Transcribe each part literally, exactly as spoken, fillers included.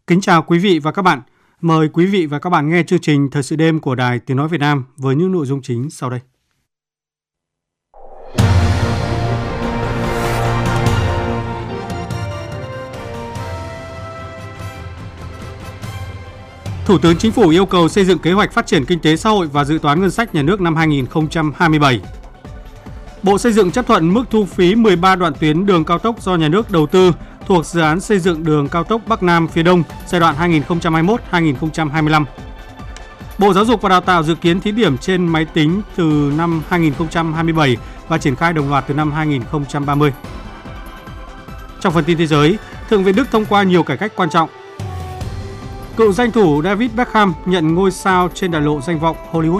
Kính chào quý vị và các bạn. Mời quý vị và các bạn nghe chương trình Thời sự đêm của Đài Tiếng nói Việt Nam với những nội dung chính sau đây. Thủ tướng Chính phủ yêu cầu xây dựng kế hoạch phát triển kinh tế xã hội và dự toán ngân sách nhà nước năm hai nghìn không trăm hai mươi bảy. Bộ Xây dựng chấp thuận mức thu phí mười ba đoạn tuyến đường cao tốc do nhà nước đầu tư thuộc dự án xây dựng đường cao tốc Bắc Nam phía Đông giai đoạn hai nghìn không trăm hai mươi mốt đến hai nghìn không trăm hai mươi lăm. Bộ Giáo dục và Đào tạo dự kiến thí điểm trên máy tính từ năm hai nghìn không trăm hai mươi bảy và triển khai đồng loạt từ năm hai nghìn không trăm ba mươi. Trong phần tin thế giới, Thượng viện Đức thông qua nhiều cải cách quan trọng. Cựu danh thủ David Beckham nhận ngôi sao trên đại lộ danh vọng Hollywood.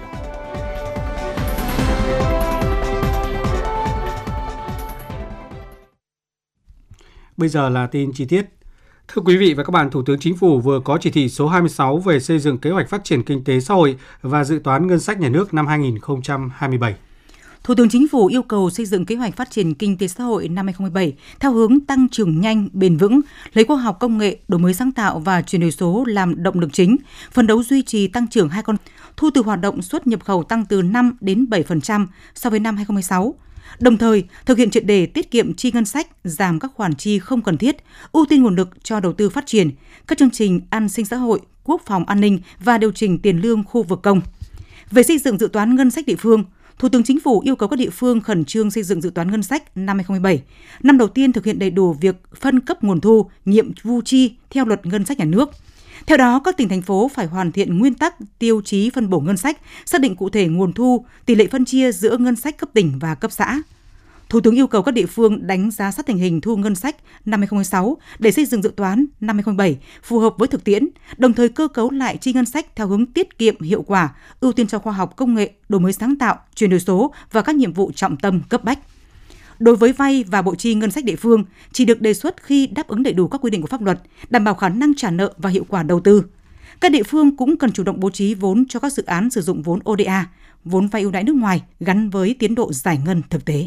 Bây giờ là tin chi tiết. Thưa quý vị và các bạn, Thủ tướng Chính phủ vừa có chỉ thị số hai mươi sáu về xây dựng kế hoạch phát triển kinh tế xã hội và dự toán ngân sách nhà nước năm hai nghìn không trăm hai mươi bảy. Thủ tướng Chính phủ yêu cầu xây dựng kế hoạch phát triển kinh tế xã hội năm hai nghìn không trăm hai mươi bảy theo hướng tăng trưởng nhanh, bền vững, lấy khoa học công nghệ, đổi mới sáng tạo và chuyển đổi số làm động lực chính, phấn đấu duy trì tăng trưởng hai con thu từ hoạt động xuất nhập khẩu tăng từ năm đến bảy phần trăm so với năm hai nghìn không trăm mười sáu. Đồng thời, thực hiện triệt để tiết kiệm chi ngân sách, giảm các khoản chi không cần thiết, ưu tiên nguồn lực cho đầu tư phát triển, các chương trình an sinh xã hội, quốc phòng an ninh và điều chỉnh tiền lương khu vực công. Về xây dựng dự toán ngân sách địa phương, Thủ tướng Chính phủ yêu cầu các địa phương khẩn trương xây dựng dự toán ngân sách năm hai nghìn không trăm mười bảy, năm đầu tiên thực hiện đầy đủ việc phân cấp nguồn thu, nhiệm vụ chi theo luật ngân sách nhà nước. Theo đó, các tỉnh, thành phố phải hoàn thiện nguyên tắc, tiêu chí phân bổ ngân sách, xác định cụ thể nguồn thu, tỷ lệ phân chia giữa ngân sách cấp tỉnh và cấp xã. Thủ tướng yêu cầu các địa phương đánh giá sát tình hình thu ngân sách năm hai nghìn không trăm mười sáu để xây dựng dự toán năm hai nghìn không trăm mười bảy phù hợp với thực tiễn, đồng thời cơ cấu lại chi ngân sách theo hướng tiết kiệm hiệu quả, ưu tiên cho khoa học công nghệ, đổi mới sáng tạo, chuyển đổi số và các nhiệm vụ trọng tâm cấp bách. Đối với vay và bộ chi ngân sách địa phương, chỉ được đề xuất khi đáp ứng đầy đủ các quy định của pháp luật, đảm bảo khả năng trả nợ và hiệu quả đầu tư. Các địa phương cũng cần chủ động bố trí vốn cho các dự án sử dụng vốn o đê a, vốn vay ưu đãi nước ngoài gắn với tiến độ giải ngân thực tế.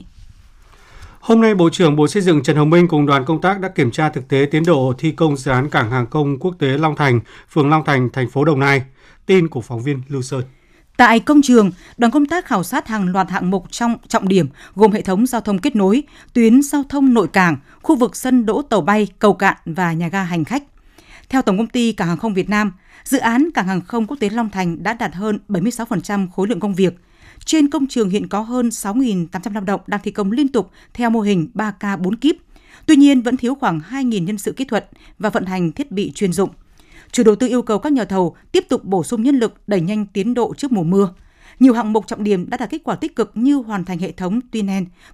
Hôm nay, Bộ trưởng Bộ Xây dựng Trần Hồng Minh cùng đoàn công tác đã kiểm tra thực tế tiến độ thi công dự án cảng hàng không quốc tế Long Thành, phường Long Thành, thành phố Đồng Nai. Tin của phóng viên Lưu Sơn. Tại công trường, đoàn công tác khảo sát hàng loạt hạng mục trong trọng điểm gồm hệ thống giao thông kết nối, tuyến giao thông nội cảng, khu vực sân đỗ tàu bay, cầu cạn và nhà ga hành khách. Theo Tổng công ty Cảng hàng không Việt Nam, dự án cảng hàng không quốc tế Long Thành đã đạt hơn bảy mươi sáu phần trăm khối lượng công việc. Trên công trường hiện có hơn sáu nghìn tám trăm lao động đang thi công liên tục theo mô hình ba K bốn kíp. Tuy nhiên, vẫn thiếu khoảng hai nghìn nhân sự kỹ thuật và vận hành thiết bị chuyên dụng. Chủ đầu tư yêu cầu các nhà thầu tiếp tục bổ sung nhân lực, đẩy nhanh tiến độ trước mùa mưa. Nhiều hạng mục trọng điểm đã đạt kết quả tích cực như hoàn thành hệ thống tunnel,